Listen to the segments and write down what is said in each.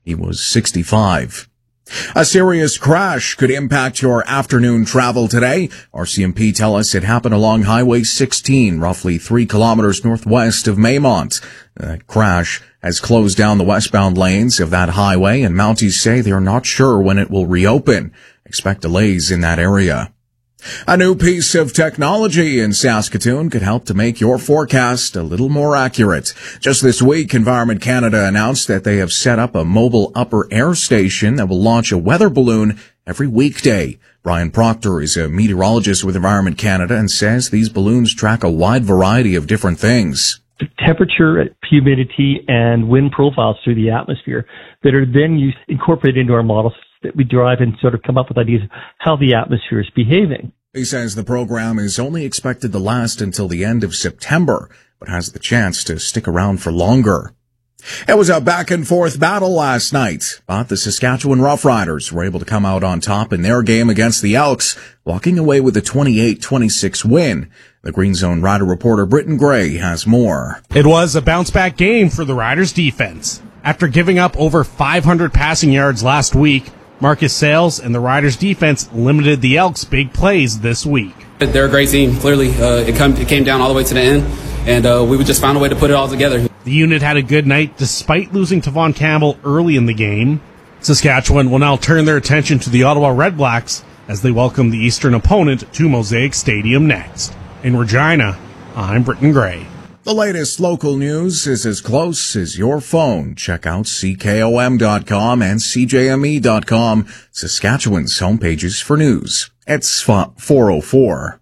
He was 65. A serious crash could impact your afternoon travel today. RCMP tell us it happened along Highway 16, roughly 3 kilometers northwest of Maymont. The crash has closed down the westbound lanes of that highway, and Mounties say they are not sure when it will reopen. Expect delays in that area. A new piece of technology in Saskatoon could help to make your forecast a little more accurate. Just this week, Environment Canada announced that they have set up a mobile upper air station that will launch a weather balloon every weekday. Brian Proctor is a meteorologist with Environment Canada and says these balloons track a wide variety of different things. Temperature, humidity, and wind profiles through the atmosphere that are then incorporated into our models that we derive and sort of come up with ideas of how the atmosphere is behaving. He says the program is only expected to last until the end of September, but has the chance to stick around for longer. It was a back-and-forth battle last night, but the Saskatchewan Roughriders were able to come out on top in their game against the Elks, walking away with a 28-26 win. The Green Zone Rider reporter Britton Gray has more. It was a bounce-back game for the Riders' defense. After giving up over 500 passing yards last week, Marcus Sales and the Riders' defense limited the Elks' big plays this week. They're a great team. Clearly, it came down all the way to the end, and we just found a way to put it all together. The unit had a good night despite losing to Von Campbell early in the game. Saskatchewan will now turn their attention to the Ottawa Redblacks as they welcome the Eastern opponent to Mosaic Stadium next. In Regina, I'm Britton Gray. The latest local news is as close as your phone. Check out CKOM.com and CJME.com, Saskatchewan's homepages for news. It's 4:04.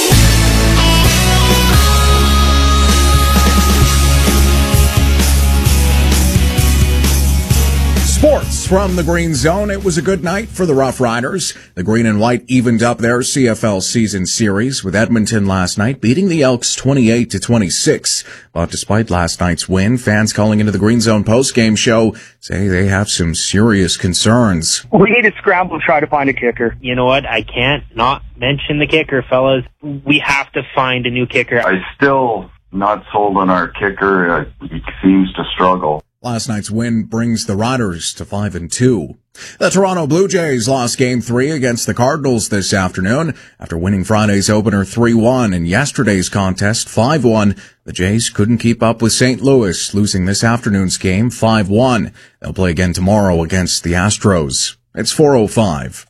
Sports from the Green Zone. It was a good night for the Rough Riders. The Green and White evened up their CFL season series with Edmonton last night, beating the Elks 28-26. But despite last night's win, fans calling into the Green Zone post-game show say they have some serious concerns. We need to scramble to try to find a kicker. You know what? I can't not mention the kicker, fellas. We have to find a new kicker. I still not sold on our kicker. He seems to struggle. Last night's win brings the Riders to 5-2. The Toronto Blue Jays lost Game 3 against the Cardinals this afternoon after winning Friday's opener 3-1 and yesterday's contest 5-1. The Jays couldn't keep up with St. Louis, losing this afternoon's game 5-1. They'll play again tomorrow against the Astros. It's 4:05.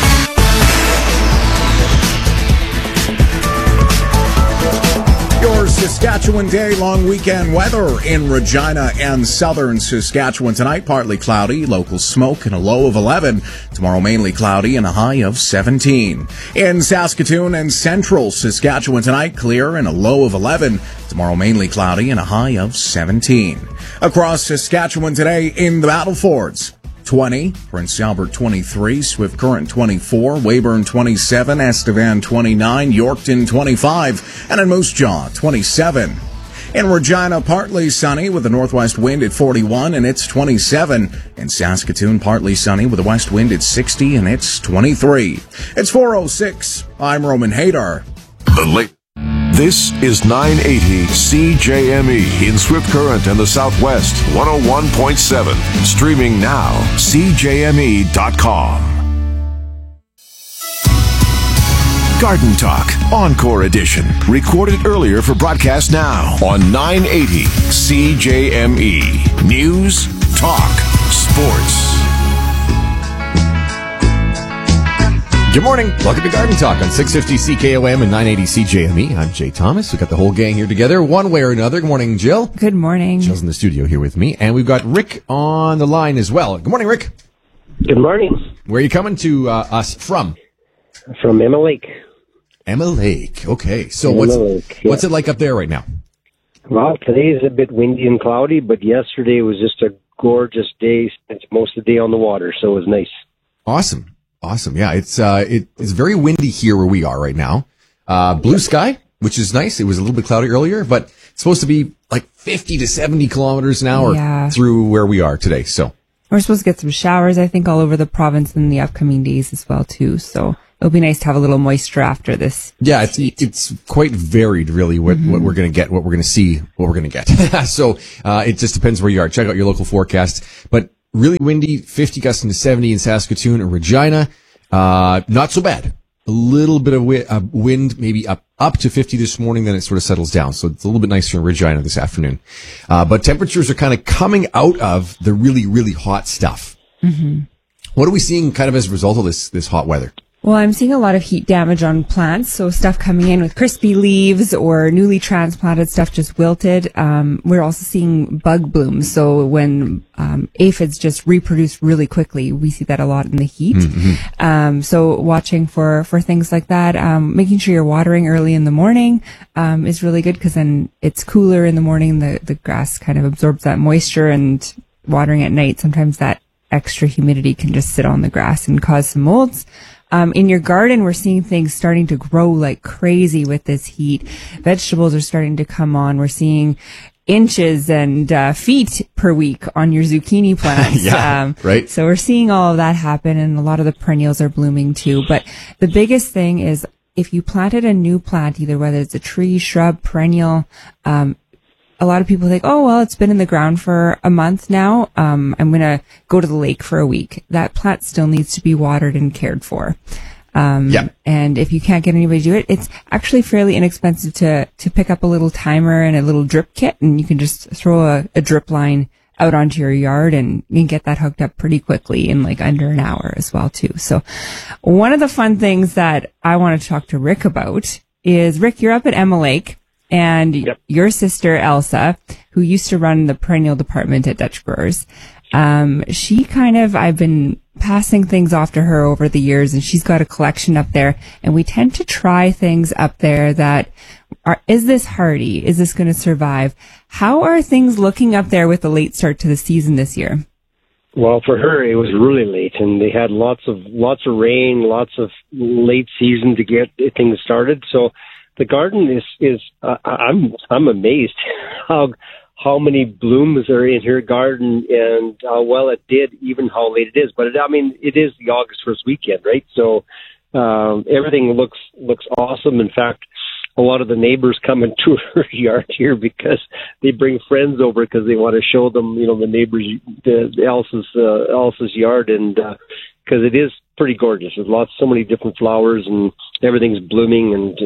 Your Saskatchewan Day long weekend weather in Regina and southern Saskatchewan tonight. Partly cloudy, local smoke and a low of 11. Tomorrow mainly cloudy and a high of 17. In Saskatoon and central Saskatchewan tonight, clear and a low of 11. Tomorrow mainly cloudy and a high of 17. Across Saskatchewan today in the Battlefords. 20, Prince Albert 23, Swift Current 24, Weyburn 27, Estevan 29, Yorkton 25, and in Moose Jaw 27. In Regina, partly sunny with a northwest wind at 41 and it's 27. In Saskatoon, partly sunny with a west wind at 60 and it's 23. It's 4:06. I'm Roman Hadar. This is 980 CJME in Swift Current and the Southwest, 101.7. Streaming now, CJME.com. Garden Talk, Encore Edition. Recorded earlier for broadcast now on 980 CJME. News, talk, sports. Good morning. Welcome to Garden Talk on 650 CKOM and 980 CJME. I'm Jay Thomas. We've got the whole gang here together one way or another. Good morning, Jill. Good morning. Jill's in the studio here with me. And we've got Rick on the line as well. Good morning, Rick. Good morning. Where are you coming to us from? From Emma Lake. Emma Lake. Okay. So Emma what's it like up there right now? Well, today is a bit windy and cloudy, but yesterday was just a gorgeous day. Spent most of the day on the water, so it was nice. Awesome. Yeah, it's very windy here where we are right now. Blue sky, which is nice. It was a little bit cloudy earlier, but it's supposed to be like 50 to 70 kilometers an hour through where we are today. So we're supposed to get some showers, I think, all over the province in the upcoming days as well, too. So it'll be nice to have a little moisture after this. Yeah, it's quite varied, really, what we're going to get, what we're going to see, what we're going to get. So it just depends where you are. Check out your local forecast. But really windy, 50 gusting to 70 in Saskatoon and Regina. Not so bad. A little bit of wind, maybe up to 50 this morning, then it sort of settles down. So it's a little bit nicer in Regina this afternoon. But temperatures are kind of coming out of the really, really hot stuff. Mm-hmm. What are we seeing kind of as a result of this hot weather? Well, I'm seeing a lot of heat damage on plants, so stuff coming in with crispy leaves or newly transplanted stuff just wilted. We're also seeing bug blooms, so when aphids just reproduce really quickly, we see that a lot in the heat. Mm-hmm. So watching for things like that, making sure you're watering early in the morning is really good, because then it's cooler in the morning, the grass kind of absorbs that moisture, and watering at night, sometimes that extra humidity can just sit on the grass and cause some molds. In your garden, we're seeing things starting to grow like crazy with this heat. Vegetables are starting to come on. We're seeing inches and feet per week on your zucchini plants. Right. So we're seeing all of that happen, and a lot of the perennials are blooming too. But the biggest thing is, if you planted a new plant, either whether it's a tree, shrub, perennial, a lot of people think, oh, well, it's been in the ground for a month now. I'm going to go to the lake for a week. That plant still needs to be watered and cared for. And if you can't get anybody to do it, it's actually fairly inexpensive to pick up a little timer and a little drip kit, and you can just throw a drip line out onto your yard, and you can get that hooked up pretty quickly in like under an hour as well too. So one of the fun things that I want to talk to Rick about is, Rick, you're up at Emma Lake. And your sister, Elsa, who used to run the perennial department at Dutch Growers, I've been passing things off to her over the years, and she's got a collection up there, and we tend to try things up there that is this hardy? Is this going to survive? How are things looking up there with the late start to the season this year? Well, for her, it was really late, and they had lots of rain, lots of late season to get things started. So the garden is I'm amazed how many blooms are in her garden, and how well it did, even how late it is. But it is the August 1st weekend, right? So everything looks awesome. In fact, a lot of the neighbors come into her yard here because they bring friends over because they want to show them, the neighbors, Elsa's yard, and because it is pretty gorgeous. There's so many different flowers, and everything's blooming, and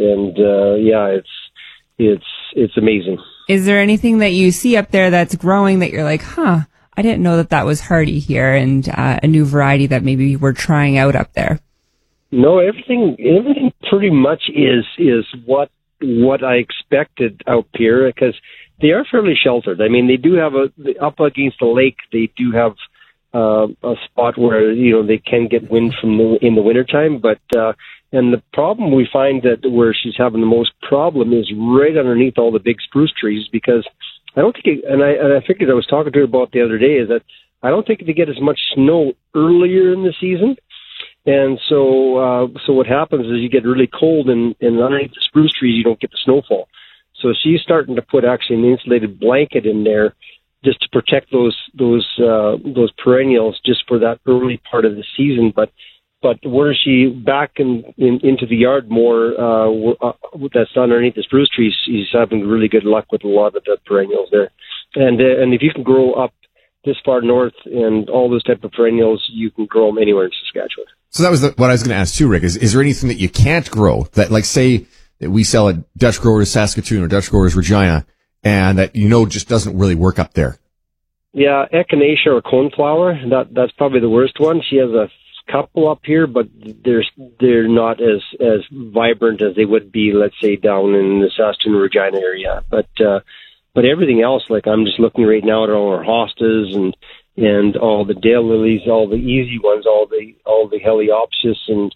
it's amazing. Is there anything that you see up there that's growing that you're like, I didn't know that was hardy here, and a new variety that maybe we're trying out up there? No, everything pretty much is what I expected out here, because they are fairly sheltered. I mean, they do have up against the lake, they do have a spot where they can get wind in the wintertime, but and the problem we find that where she's having the most problem is right underneath all the big spruce trees, because I don't think I figured, I was talking to her about the other day, is that I don't think they get as much snow earlier in the season, and so what happens is you get really cold, and underneath the spruce trees you don't get the snowfall. So she's starting to put actually an insulated blanket in there, just to protect those perennials just for that early part of the season. But where she back into the yard more, that's underneath the spruce trees, she's having really good luck with a lot of the perennials there. And if you can grow up this far north and all those type of perennials, you can grow them anywhere in Saskatchewan. So that was what I was going to ask too, Rick. Is there anything that you can't grow that, like, say that we sell at Dutch Growers Saskatoon or Dutch Growers Regina, and that just doesn't really work up there? Yeah, echinacea or coneflower. That's probably the worst one. She has a couple up here, but they're not as vibrant as they would be, let's say, down in the Saskatoon Regina area. But everything else, like I'm just looking right now at all our hostas and all the daylilies, all the easy ones, all the Heliopsis and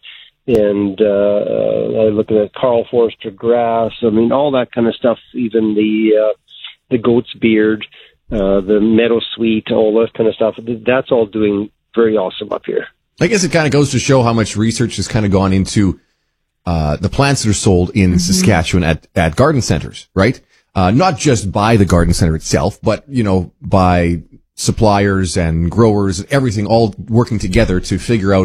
I'm looking at Carl Forster grass. I mean, all that kind of stuff. Even the goat's beard, the meadow sweet, all that kind of stuff. That's all doing very awesome up here. I guess it kind of goes to show how much research has kind of gone into the plants that are sold in Saskatchewan at garden centers, right? Not just by the garden center itself, but by suppliers and growers, everything all working together to figure out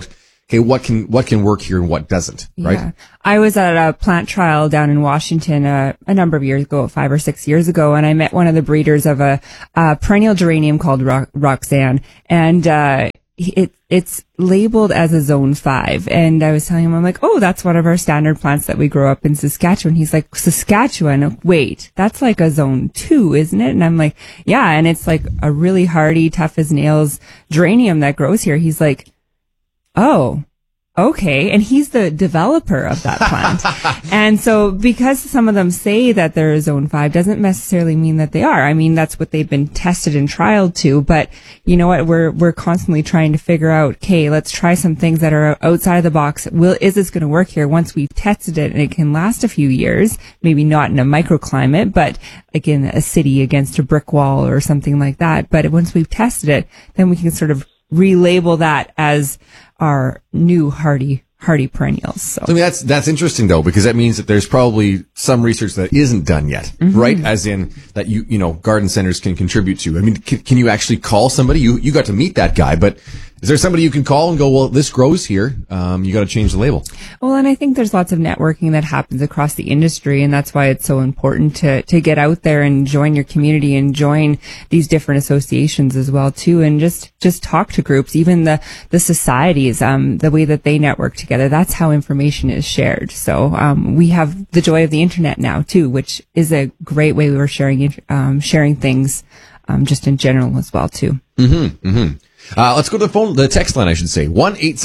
okay, what can work here and what doesn't, right? Yeah. I was at a plant trial down in Washington a number of years ago, 5 or 6 years ago, and I met one of the breeders of a perennial geranium called Roxanne, and it's labeled as a zone 5. And I was telling him, I'm like, oh, that's one of our standard plants that we grow up in Saskatchewan. He's like, Saskatchewan? Wait, that's like a zone 2, isn't it? And I'm like, yeah. And it's like a really hardy, tough as nails geranium that grows here. He's like, oh, okay. And he's the developer of that plant. And so because some of them say that they're a zone 5 doesn't necessarily mean that they are. I mean, that's what they've been tested and trialed to. But you know what? We're constantly trying to figure out, okay, let's try some things that are outside of the box. Is this going to work here once we've tested it and it can last a few years? Maybe not in a microclimate, but like in a city against a brick wall or something like that. But once we've tested it, then we can sort of relabel that as our new hardy perennials. So I mean, that's interesting though, because that means that there's probably some research that isn't done yet, right? As in that you know, garden centers can contribute to. I mean, can you actually call somebody? You got to meet that guy, but is there somebody you can call and go, well, this grows here. You got to change the label. Well, and I think there's lots of networking that happens across the industry, and that's why it's so important to get out there and join your community and join these different associations as well too, and just talk to groups, even the societies, the way that they network together. That's how information is shared. So we have the joy of the internet now too, which is a great way we're sharing things just in general as well too. Let's go to the text line, I should say.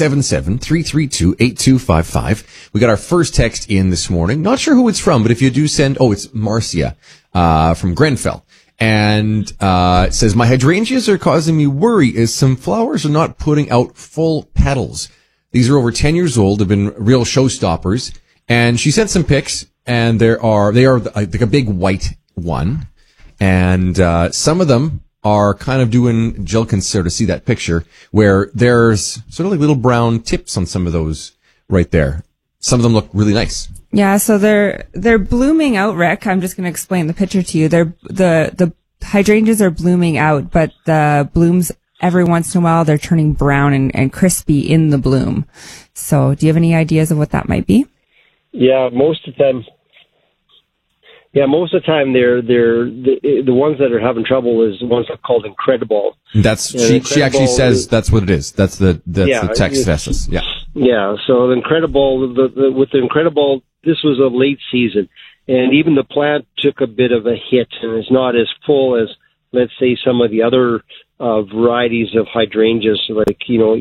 1-877-332-8255. We got our first text in this morning. Not sure who it's from, but if you do send, it's Marcia, from Grenfell. And, it says, my hydrangeas are causing me worry as some flowers are not putting out full petals. These are over 10 years old. They've been real showstoppers. And she sent some pics, and they are like a big white one. And, some of them are kind of doing, Jill can sort of see that picture where there's sort of like little brown tips on some of those right there. Some of them look really nice. Yeah, so they're blooming out, Rick. I'm just going to explain the picture to you. The hydrangeas are blooming out, but the blooms every once in a while they're turning brown and crispy in the bloom. So, do you have any ideas of what that might be? Yeah, most of the time. Yeah, most of the time they're the ones that are having trouble is the ones that are called Incredible. She actually says that's what it is. That's the text message. Yeah. Yeah. So the Incredible, with the Incredible, this was a late season, and even the plant took a bit of a hit, and it's not as full as, let's say, some of the other varieties of hydrangeas, like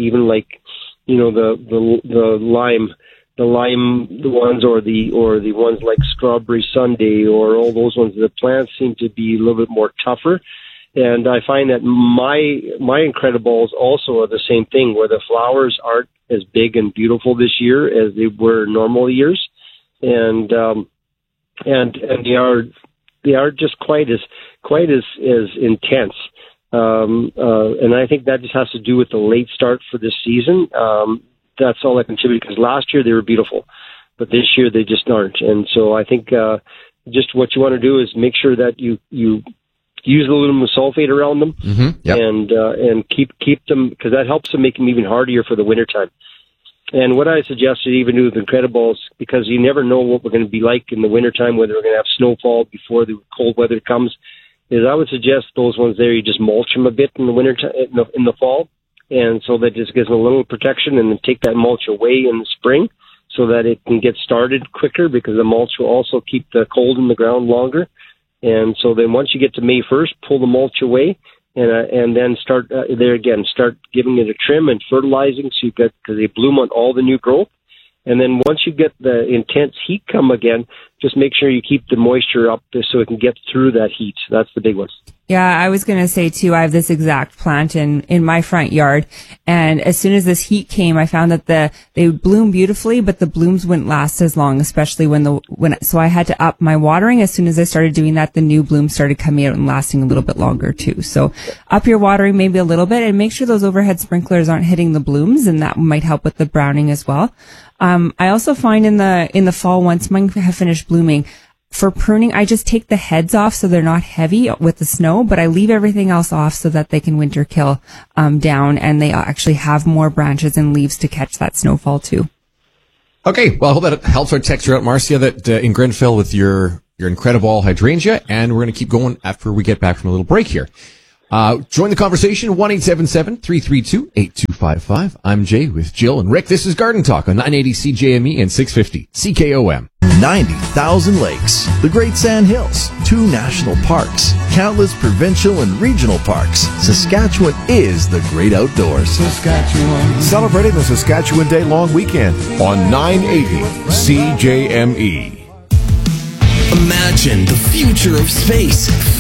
the lime. The ones or the ones like Strawberry Sunday or all those ones, the plants seem to be a little bit more tougher. And I find that my Incredibles also are the same thing, where the flowers aren't as big and beautiful this year as they were normal years. And they are just quite as intense. And I think that just has to do with the late start for this season. That's all that contributed, because last year they were beautiful, but this year they just aren't. And so I think just what you want to do is make sure that you use aluminum sulfate around them, and keep them, because that helps them make them even hardier for the wintertime. And what I suggested even do with Incredibles, because you never know what we're going to be like in the wintertime, whether we're going to have snowfall before the cold weather comes, is I would suggest those ones there, you just mulch them a bit in the winter, in the fall. And so that just gives them a little protection, and then take that mulch away in the spring so that it can get started quicker, because the mulch will also keep the cold in the ground longer. And so then once you get to May 1st, pull the mulch away, and then start start giving it a trim and fertilizing, so you get, because they bloom on all the new growth. And then once you get the intense heat come again, just make sure you keep the moisture up so it can get through that heat. That's the big one. Yeah, I was going to say too, I have this exact plant in my front yard. And as soon as this heat came, I found that they would bloom beautifully, but the blooms wouldn't last as long, especially so I had to up my watering. As soon as I started doing that, the new blooms started coming out and lasting a little bit longer too. So up your watering maybe a little bit, and make sure those overhead sprinklers aren't hitting the blooms, and that might help with the browning as well. I also find in the fall, once mine have finished blooming, For pruning, I just take the heads off so they're not heavy with the snow, but I leave everything else off so that they can winter kill down, and they actually have more branches and leaves to catch that snowfall too. Okay, well, I hope that helps our texter out, Marcia, that in Grenfell with your incredible hydrangea, and we're going to keep going after we get back from a little break here. Join the conversation, 1-877-332-8255. I'm Jay with Jill and Rick. This is Garden Talk on 980 CJME and 650 CKOM. 90,000 lakes, the Great Sand Hills, 2 national parks, countless provincial and regional parks. Saskatchewan is the great outdoors. Saskatchewan. Celebrating the Saskatchewan Day long weekend on 980 CJME. Imagine the future of space.